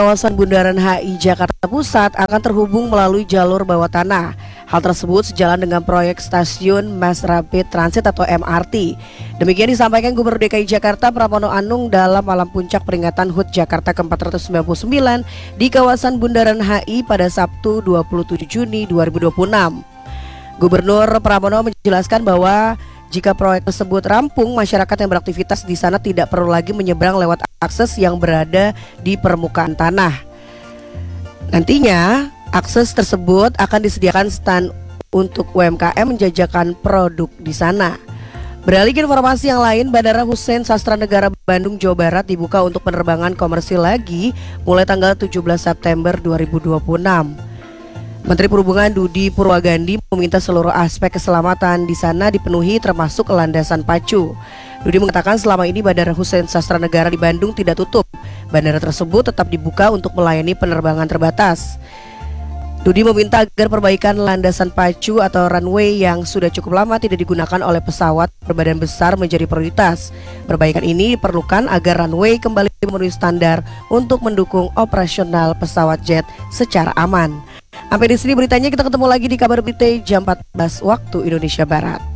kawasan Bundaran HI Jakarta Pusat akan terhubung melalui jalur bawah tanah. Hal tersebut sejalan dengan proyek stasiun Mass Rapid Transit atau MRT. Demikian disampaikan Gubernur DKI Jakarta Pramono Anung dalam malam puncak peringatan HUT Jakarta ke-499 di kawasan Bundaran HI pada Sabtu 27 Juni 2026. Gubernur Pramono menjelaskan bahwa jika proyek tersebut rampung, masyarakat yang beraktivitas di sana tidak perlu lagi menyeberang lewat akses yang berada di permukaan tanah. Nantinya, akses tersebut akan disediakan stand untuk UMKM menjajakan produk di sana. Beralih ke informasi yang lain, Bandara Hussein Sastranegara Bandung, Jawa Barat dibuka untuk penerbangan komersil lagi mulai tanggal 17 September 2026. Menteri Perhubungan Dudi Purwagandi meminta seluruh aspek keselamatan di sana dipenuhi termasuk landasan pacu. Dudi mengatakan selama ini Bandara Hussein Sastranegara di Bandung tidak tutup. Bandara tersebut tetap dibuka untuk melayani penerbangan terbatas. Dudi meminta agar perbaikan landasan pacu atau runway yang sudah cukup lama tidak digunakan oleh pesawat berbadan besar menjadi prioritas. Perbaikan ini diperlukan agar runway kembali memenuhi standar untuk mendukung operasional pesawat jet secara aman. Sampai di sini beritanya, kita ketemu lagi di kabar berita jam 14 waktu Indonesia Barat.